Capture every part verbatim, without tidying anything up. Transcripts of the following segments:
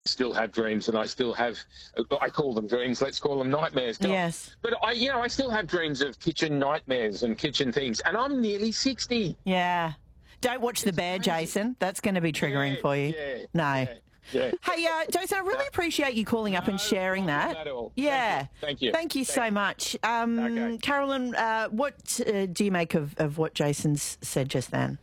still have dreams, and I still have, I call them dreams, let's call them nightmares. Yes. But I, you know, I still have dreams of kitchen nightmares and kitchen things, and I'm nearly sixty. Yeah. Don't watch The Bear, Jason. That's going to be triggering Yeah, for you. yeah, no. yeah. Yeah. Hey, uh, Jason, I really appreciate you calling up No and sharing problem that. at all. Yeah. Thank you. Thank you, Thank you so much. Um, Okay. Carolyn, uh, what uh, do you make of, of what Jason's said just then?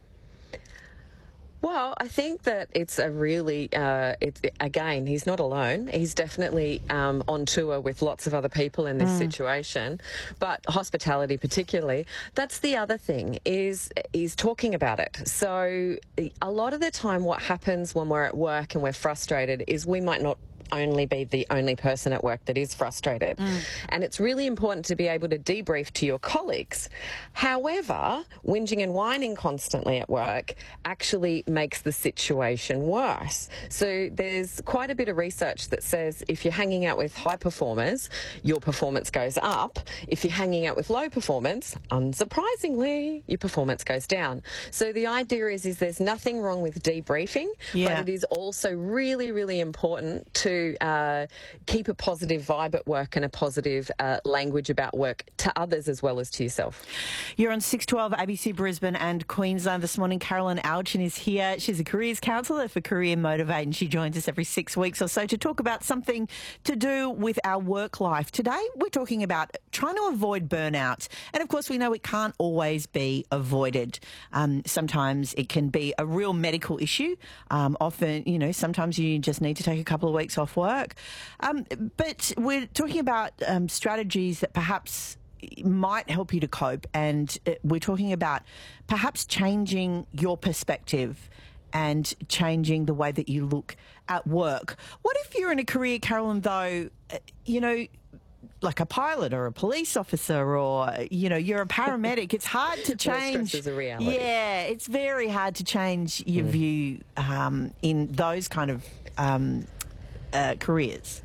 Well, I think that it's a really, uh, it's, again, he's not alone. He's definitely um, on tour with lots of other people in this mm. situation, but hospitality particularly. That's the other thing, is is talking about it. So a lot of the time what happens when we're at work and we're frustrated is we might not only be the only person at work that is frustrated. Mm. And it's really important to be able to debrief to your colleagues. However, whinging and whining constantly at work actually makes the situation worse. So there's quite a bit of research that says if you're hanging out with high performers, your performance goes up. If you're hanging out with low performance, unsurprisingly, your performance goes down. So the idea is, is there's nothing wrong with debriefing, yeah. but it is also really, really important to Uh, keep a positive vibe at work and a positive uh, language about work to others as well as to yourself. You're on six twelve A B C Brisbane and Queensland this morning. Carolyn Alchin is here. She's a careers counsellor for Career Motivate, and she joins us every six weeks or so to talk about something to do with our work life. Today we're talking about trying to avoid burnout, and of course we know it can't always be avoided. Um, sometimes it can be a real medical issue. Um, often, you know, sometimes you just need to take a couple of weeks off work. Um, but we're talking about um, strategies that perhaps might help you to cope, and we're talking about perhaps changing your perspective and changing the way that you look at work. What if you're in a career, Carolyn, though, you know, like a pilot or a police officer, or, you know, you're a paramedic? It's hard to change. Stress is a reality. Yeah, it's very hard to change your mm. view um, in those kind of um Uh, careers.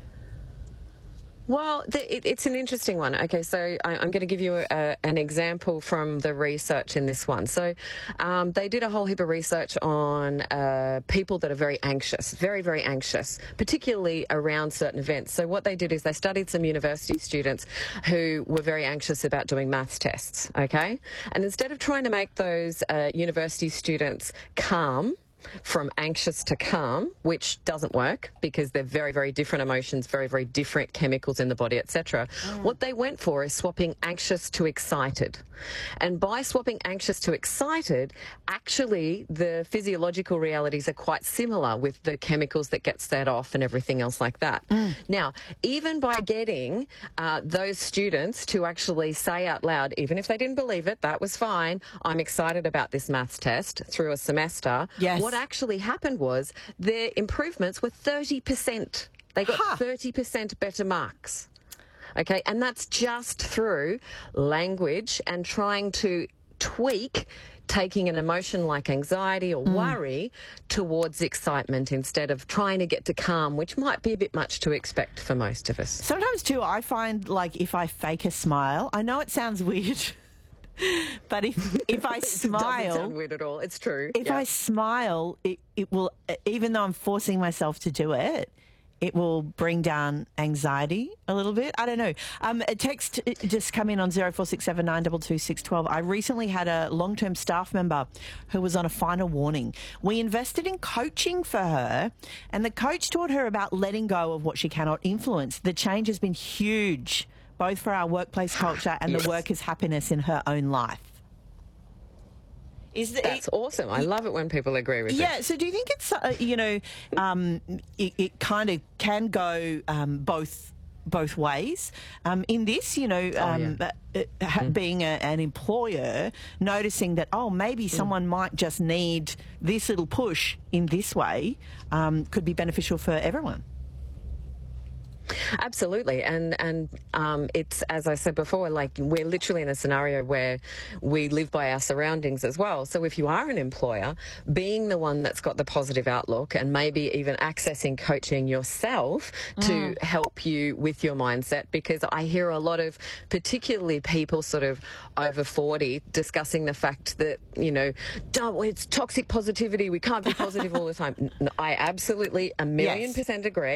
Well, the, it, it's an interesting one. Okay, so I, I'm going to give you a, an example from the research in this one. So um, they did a whole heap of research on uh, people that are very anxious, very, very anxious, particularly around certain events. So what they did is they studied some university students who were very anxious about doing maths tests, okay? And instead of trying to make those uh, university students calm, from anxious to calm, which doesn't work because they're very, very different emotions, very, very different chemicals in the body, et cetera. Mm. What they went for is swapping anxious to excited. And by swapping anxious to excited, actually the physiological realities are quite similar with the chemicals that get set off and everything else like that. Mm. Now, even by getting uh, those students to actually say out loud, even if they didn't believe it, that was fine, I'm excited about this maths test through a semester. Yes. What actually happened was their improvements were thirty percent. They got huh. thirty percent better marks. Okay, and that's just through language and trying to tweak taking an emotion like anxiety or mm. worry towards excitement instead of trying to get to calm, which might be a bit much to expect for most of us. Sometimes too, I find like if I fake a smile, I know it sounds weird, but if if I smile, it doesn't sound weird at all. It's true. If yeah. I smile, it it will, even though I'm forcing myself to do it, it will bring down anxiety a little bit. I don't know. Um, a text just come in on zero four six seven nine two two six one two. I recently had a long-term staff member who was on a final warning. We invested in coaching for her, and the coach taught her about letting go of what she cannot influence. The change has been huge, both for our workplace culture and yes. the workers' happiness in her own life. Is the, That's awesome. I love it when people agree with yeah, it. so do you think it's, uh, you know, um, it, it kind of can go um, both both ways? Um, in this, you know, um, oh, yeah. uh, uh, mm. being a, an employer, noticing that, oh, maybe mm. someone might just need this little push in this way um, could be beneficial for everyone. Absolutely, and and um, it's, as I said before, like we're literally in a scenario where we live by our surroundings as well. So if you are an employer, being the one that's got the positive outlook and maybe even accessing coaching yourself to Mm. help you with your mindset, because I hear a lot of, particularly people sort of over forty, discussing the fact that, you know, don't, it's toxic positivity, we can't be positive all the time. I absolutely a million Yes. percent agree.